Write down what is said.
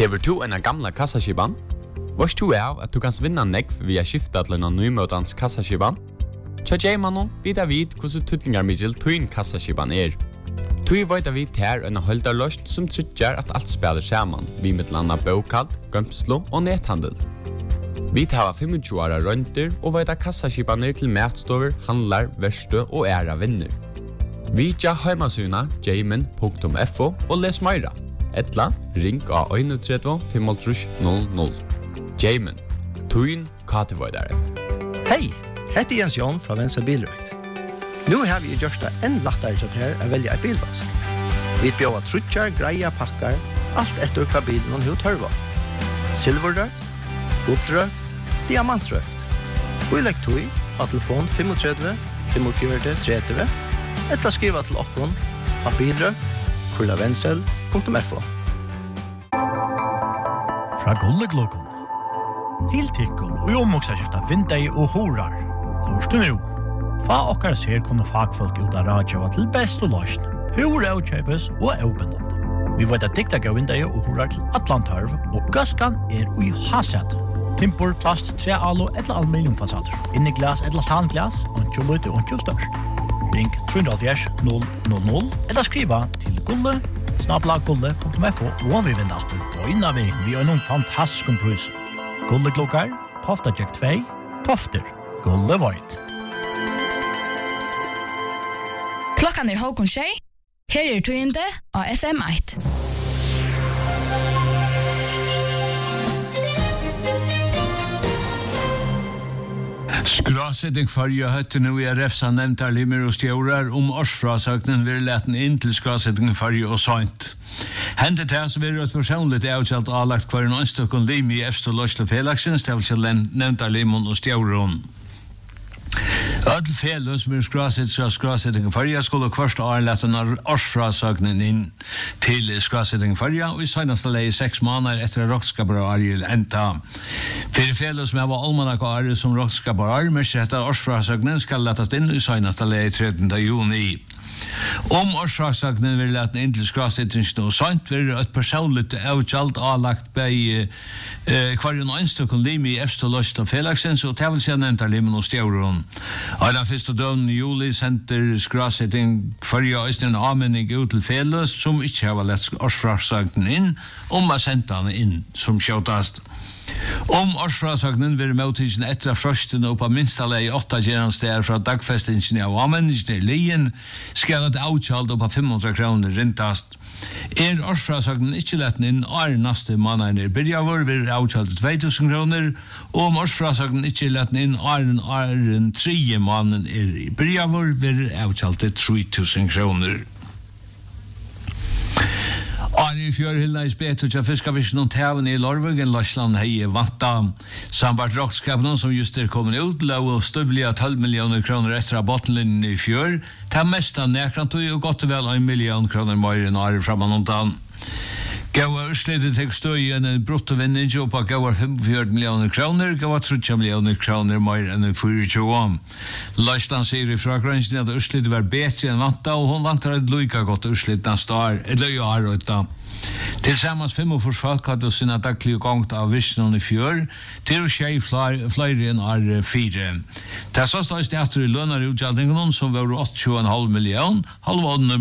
Hever du en gamla kassaskiban? Vars du at du kan vinna nekv via skifta til en nymøtans kassaskiban? Tja Jaymanon vidar vid hvordan tutningar middel tuin kassaskiban Tui veit vi ter en holdarløst som tryggjar at alt spiller saman, vi mittlanda bokald, gømslo og nethandel. Vi tar 25 åra rønter og veit kassaskibaner til matstover, handlar, verste og æra vinner. Vi tja heimasuna jayman.fo og les meira. Etla, ring av 31 55 00. Jayman, tuin katevoidare. Hei, heter Jens Jon fra Venstre Bilrøkt. Nu har vi gjort det enn lettere til her å velge en bilvask. Vi bjør trutjar, greia, pakkar, alt etter hva bilen hun tørver. Silverrøkt, guldrøkt, diamantrøkt. Vi legger tog av telefon 35 45 30 eller skriva til oppgånd av bilrøkt@vensel.fo. Fra Gulleglokon til Tikkun og omvoksaskifta vindei og horar. Lorstu nu. Fa okkar ser kunne fagfolk ut av radjava til best og løsn. Hur avkjøpes og avbindende. Vi vet at dikta gav vindei og horar til Atlantarv og gaskan ui haset. Timpor, plast, tre alo eller aluminiumfasader. Inni glas eller tanglas, ontjo lute, ontjo størst. Ring 370 000 eller skriva til gulle@gulle.fo og vi vinner alltid på innan vi har noen fantastisk prus. Gulleklokkar, Tofta Jack 2, Tofter, Gulle Void. Klokkan Håkon Tjej, her tøyende av FM1. Skrasetting farja høtte nu i RFs han nevntar limer og stjaurar årsfrasøknen vil leten inn til skrasetting farja og sønt. Hentet her så vil et personligt avkjalt avlagt hver en ønstøkken lim i Efst og Løsle Felaksens, det vil nevntar limon og stjauron. Öll felus som skrasetting farja skulle først lete årsfrasøknen inn til skrasetting farja og i seneste leie 6 måneder etter rockskaper og Ariel enda. Fyrir felus som var almanak og Ariel som rockskaper og Ariel, men etter årsfrasøknen skal letes inn i seneste leie 13. juni. Årsfrasøknen vil lete inn til skrasetting og sant vil et personligt avkjalt avlagt bei hver en ønstøkken lim i Efst og Løsle Felaksens og til seg nevntar limen og stjauron. Og den første døgn i juli sender skrasetting farja en avmenning ut til felus som ikke har lett årsfrasøknen inn å sende han inn som kjøtast. Årsfrasøknen vil møtisen etter frøsten og på minstallei 8 gjeransteder fra dagfestingen av avmenningen i lien skal et avkjalt og på 500 kroner rintast. Årsfrasøknen ikke letten inn neste måneder byrjavur vil avkjalt 2000 kroner og årsfrasøknen ikke letten inn 3 måneder byrjavur vil avkjalt 3000 kroner. I fjør hilda i spetu til fiskavisjen og tæven i Lorvøgen, Løsland hei vanta. Sambart rockskapen som just kommet ut, lov og støvlige 12 millioner kroner etter av bottenlinjen i fjør. Ta mest av nekrantøy og godt og vel 1 million kroner mer enn året framan undan. Gaua urslitet tek støy en bruttovinning og på gaua 45 millioner kroner, gaua 30 millioner kroner mer enn 24. Løsland sier i fragrønsen at urslitet var bedre enn vanta, og hun vantar et lykka godt urslit neste år, et løyar og etta. Tilsammans 45 folk hadde sina daglige gongt av visjonen i fjør, til å skje flere enn 4. Det er så størst etter i lønner utgjaldningen som var 8,5 million, halv